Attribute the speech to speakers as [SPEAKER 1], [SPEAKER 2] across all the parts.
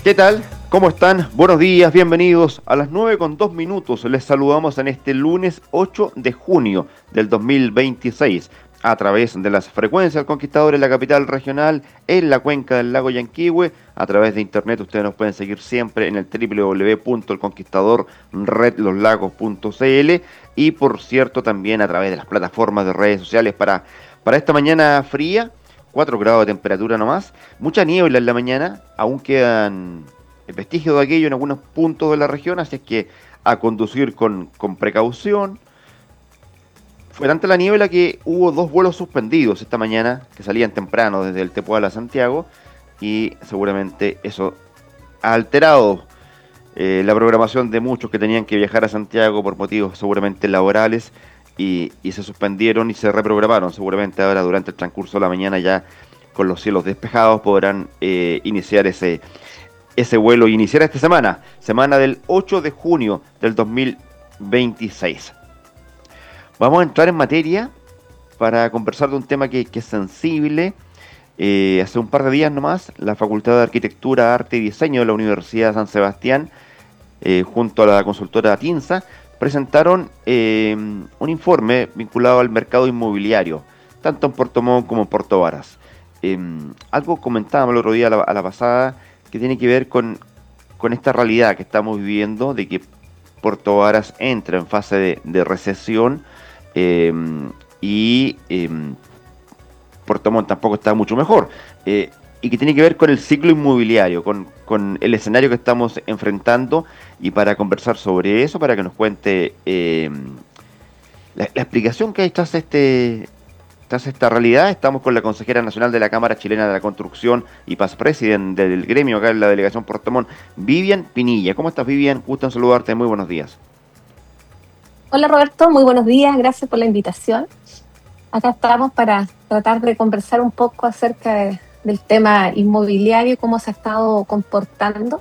[SPEAKER 1] ¿Qué tal? ¿Cómo están? Buenos días, bienvenidos. A las 9:02 les saludamos en este lunes 8 de junio del 2026 a través de las frecuencias del Conquistador en la capital regional, en la cuenca del lago Yanquihue. A través de internet ustedes nos pueden seguir siempre en el www.elconquistadorredloslagos.cl y por cierto también a través de las plataformas de redes sociales para esta mañana fría. 4 grados de temperatura nomás, mucha niebla en la mañana, aún quedan vestigios de aquello en algunos puntos de la región, así es que a conducir con precaución. Fue tanta la niebla que hubo 2 vuelos suspendidos esta mañana, que salían temprano desde el Tepuala a Santiago, y seguramente eso ha alterado la programación de muchos que tenían que viajar a Santiago por motivos seguramente laborales y se suspendieron y se reprogramaron. Seguramente ahora durante el transcurso de la mañana ya con los cielos despejados podrán iniciar ese vuelo y iniciar esta semana del 8 de junio del 2026. Vamos a entrar en materia para conversar de un tema que es sensible. Hace un par de días nomás, la Facultad de Arquitectura, Arte y Diseño de la Universidad de San Sebastián, junto a la consultora TINSA, presentaron un informe vinculado al mercado inmobiliario, tanto en Puerto Montt como en Puerto Varas. Algo comentábamos el otro día a la pasada, que tiene que ver con esta realidad que estamos viviendo, de que Puerto Varas entra en fase de recesión y Puerto Montt tampoco está mucho mejor. Y que tiene que ver con el ciclo inmobiliario, con el escenario que estamos enfrentando, y para conversar sobre eso, para que nos cuente la explicación que hay tras esta realidad, estamos con la consejera nacional de la Cámara Chilena de la Construcción y past president del gremio acá en la delegación Puerto Montt, Vivian Pinilla. ¿Cómo estás, Vivian? Gusto en saludarte, muy buenos días.
[SPEAKER 2] Hola Roberto, muy buenos días, gracias por la invitación. Acá estamos para tratar de conversar un poco acerca del tema inmobiliario y cómo se ha estado comportando.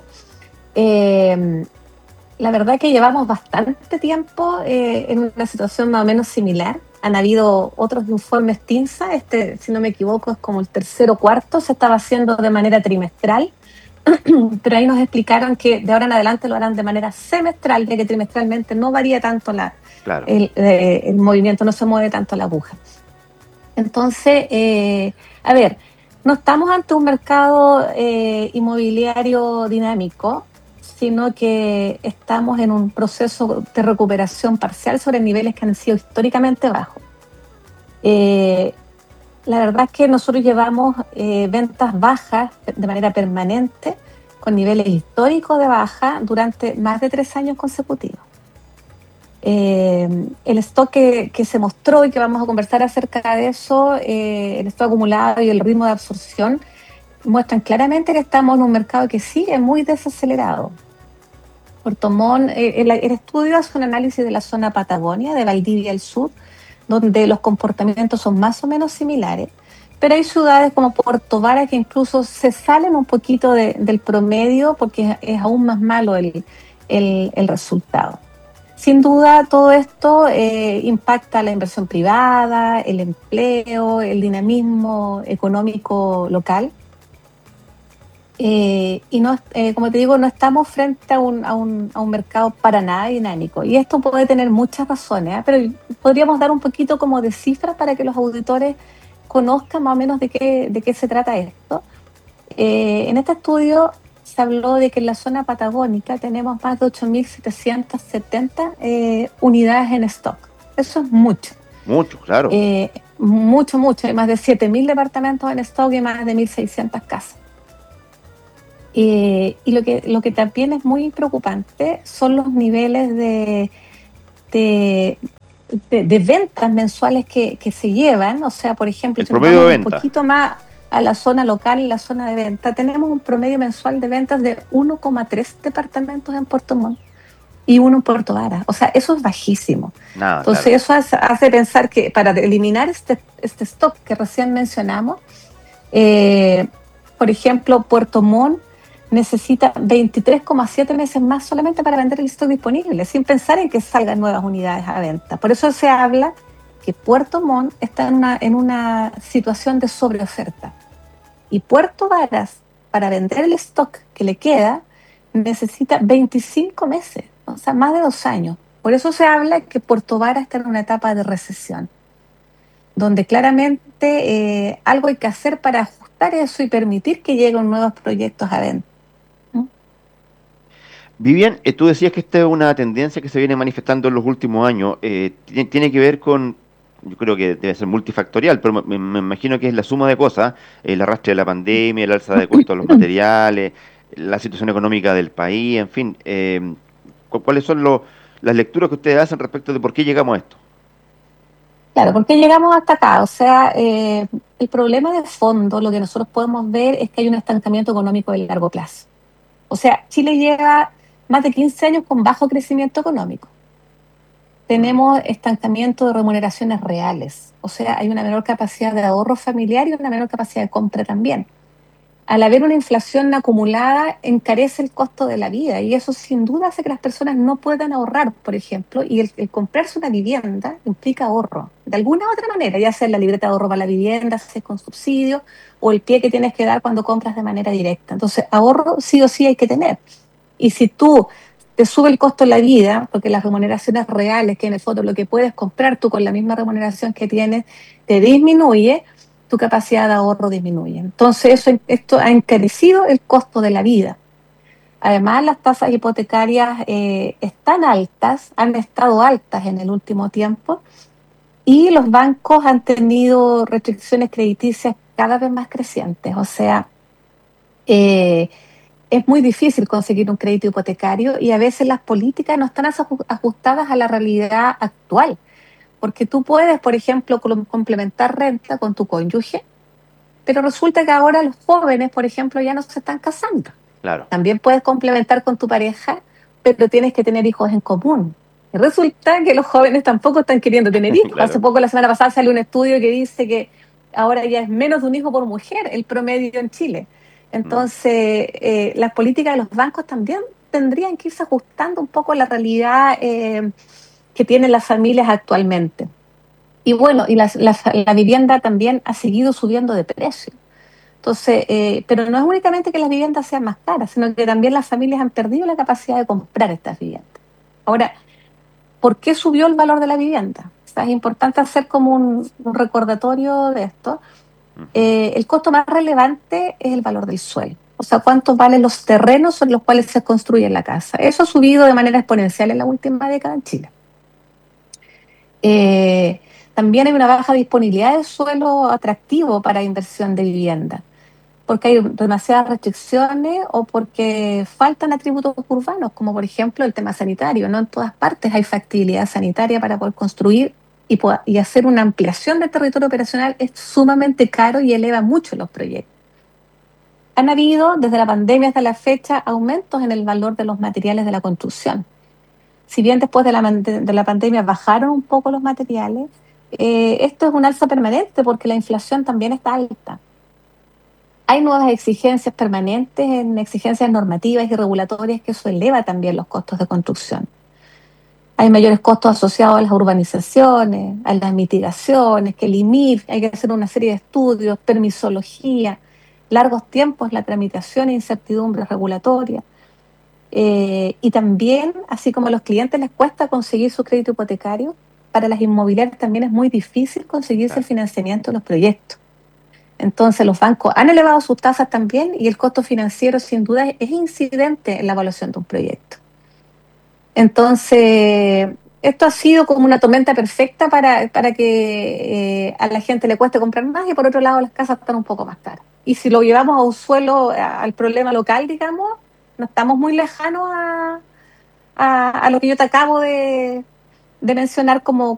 [SPEAKER 2] La verdad que llevamos bastante tiempo en una situación más o menos similar. Han habido otros informes TINSA, si no me equivoco es como el tercero o cuarto, se estaba haciendo de manera trimestral, pero ahí nos explicaron que de ahora en adelante lo harán de manera semestral, ya que trimestralmente no varía tanto
[SPEAKER 1] Claro.
[SPEAKER 2] el movimiento, no se mueve tanto la aguja. Entonces, a ver, no estamos ante un mercado inmobiliario dinámico, sino que estamos en un proceso de recuperación parcial sobre niveles que han sido históricamente bajos. La verdad es que nosotros llevamos ventas bajas de manera permanente, con niveles históricos de baja durante más de 3 años consecutivos. El stock que se mostró y que vamos a conversar acerca de eso, el stock acumulado y el ritmo de absorción muestran claramente que estamos en un mercado que sigue muy desacelerado. Puerto Montt, el estudio hace un análisis de la zona Patagonia, de Valdivia al sur, donde los comportamientos son más o menos similares, pero hay ciudades como Puerto Varas que incluso se salen un poquito del promedio porque es aún más malo el resultado. Sin duda, todo esto impacta la inversión privada, el empleo, el dinamismo económico local. Y no, como te digo, no estamos frente a un mercado para nada dinámico. Y esto puede tener muchas razones, pero podríamos dar un poquito como de cifras para que los auditores conozcan más o menos de qué se trata esto. En este estudio se habló de que en la zona patagónica tenemos más de 8.770 unidades en stock. Eso es mucho.
[SPEAKER 1] Mucho, claro.
[SPEAKER 2] Mucho. Hay más de 7.000 departamentos en stock y más de 1.600 casas. Y lo que también es muy preocupante son los niveles de ventas mensuales que se llevan. O sea, por ejemplo,
[SPEAKER 1] el promedio de
[SPEAKER 2] un
[SPEAKER 1] venta.
[SPEAKER 2] poquito más a la zona local y la zona de venta, tenemos un promedio mensual de ventas de 1,3 departamentos en Puerto Montt y 1 en Puerto Varas. O sea, eso es bajísimo.
[SPEAKER 1] Nada,
[SPEAKER 2] entonces,
[SPEAKER 1] claro.
[SPEAKER 2] eso hace pensar que para eliminar este stock que recién mencionamos, por ejemplo, Puerto Montt necesita 23,7 meses más solamente para vender el stock disponible, sin pensar en que salgan nuevas unidades a venta. Por eso se habla que Puerto Montt está en una situación de sobreoferta. Y Puerto Varas, para vender el stock que le queda, necesita 25 meses, o sea, más de 2 años. Por eso se habla que Puerto Vara está en una etapa de recesión, donde claramente algo hay que hacer para ajustar eso y permitir que lleguen nuevos proyectos a venta. ¿No?
[SPEAKER 1] Vivian, tú decías que esta es una tendencia que se viene manifestando en los últimos años. Tiene que ver con, yo creo que debe ser multifactorial, pero me imagino que es la suma de cosas, el arrastre de la pandemia, el alza de costos de los materiales, la situación económica del país, en fin. ¿Cuáles son las lecturas que ustedes hacen respecto de por qué llegamos a esto?
[SPEAKER 2] Claro, ¿por qué llegamos hasta acá? O sea, el problema de fondo, lo que nosotros podemos ver es que hay un estancamiento económico de largo plazo. O sea, Chile lleva más de 15 años con bajo crecimiento económico.
[SPEAKER 1] Mm,
[SPEAKER 2] Tenemos estancamiento de remuneraciones reales. O sea, hay una menor capacidad de ahorro familiar y una menor capacidad de compra también. Al haber una inflación acumulada, encarece el costo de la vida y eso sin duda hace que las personas no puedan ahorrar, por ejemplo, y el comprarse una vivienda implica ahorro, de alguna u otra manera, ya sea la libreta de ahorro para la vivienda, si es con subsidio, o el pie que tienes que dar cuando compras de manera directa. Entonces, ahorro sí o sí hay que tener. Y si tú te sube el costo de la vida, porque las remuneraciones reales, que en el fondo lo que puedes comprar tú con la misma remuneración que tienes, te disminuye, tu capacidad de ahorro disminuye. Entonces, esto ha encarecido el costo de la vida. Además, las tasas hipotecarias están altas, han estado altas en el último tiempo, y los bancos han tenido restricciones crediticias cada vez más crecientes. O sea, eh, es muy difícil conseguir un crédito hipotecario y a veces las políticas no están ajustadas a la realidad actual, porque tú puedes, por ejemplo, complementar renta con tu cónyuge, pero resulta que ahora los jóvenes, por ejemplo, ya no se están casando.
[SPEAKER 1] claro,
[SPEAKER 2] También puedes complementar con tu pareja, pero tienes que tener hijos en común. Y resulta que los jóvenes tampoco están queriendo tener hijos. Hace
[SPEAKER 1] claro.
[SPEAKER 2] poco, la semana pasada, salió un estudio que dice que ahora ya es menos de un hijo por mujer el promedio en Chile.
[SPEAKER 1] Mm,
[SPEAKER 2] Entonces, las políticas de los bancos también tendrían que irse ajustando un poco a la realidad que tienen las familias actualmente. Y bueno, y la vivienda también ha seguido subiendo de precio. Entonces, pero no es únicamente que las viviendas sean más caras, sino que también las familias han perdido la capacidad de comprar estas viviendas. Ahora, ¿por qué subió el valor de la vivienda? O sea, es importante hacer como un recordatorio de esto.
[SPEAKER 1] ujú,
[SPEAKER 2] El costo más relevante es el valor del suelo. O sea, cuánto valen los terrenos sobre los cuales se construye la casa. Eso ha subido de manera exponencial en la última década en Chile. Eh, También hay una baja disponibilidad de suelo atractivo para inversión de vivienda, porque hay demasiadas restricciones o porque faltan atributos urbanos, como por ejemplo el tema sanitario. No en todas partes hay factibilidad sanitaria para poder construir y hacer una ampliación del territorio operacional es sumamente caro y eleva mucho los proyectos. Han habido, desde la pandemia hasta la fecha, aumentos en el valor de los materiales de la construcción. Si bien después de la pandemia bajaron un poco los materiales, esto es un alza permanente porque la inflación también está alta. Hay nuevas exigencias permanentes en exigencias normativas y regulatorias que eso eleva también los costos de construcción. Hay mayores costos asociados a las urbanizaciones, a las mitigaciones, que el IMIF, hay que hacer una serie de estudios, permisología, largos tiempos la tramitación e incertidumbres regulatorias. Y también, así como a los clientes les cuesta conseguir su crédito hipotecario, para las inmobiliarias también es muy difícil conseguirse el
[SPEAKER 1] claro.
[SPEAKER 2] financiamiento de los proyectos. Entonces los bancos han elevado sus tasas también y el costo financiero sin duda es incidente en la evaluación de un proyecto. Entonces, esto ha sido como una tormenta perfecta para que a la gente le cueste comprar más y por otro lado las casas están un poco más caras. Y si lo llevamos a un suelo, al problema local, digamos, no estamos muy lejanos a lo que yo te acabo de mencionar como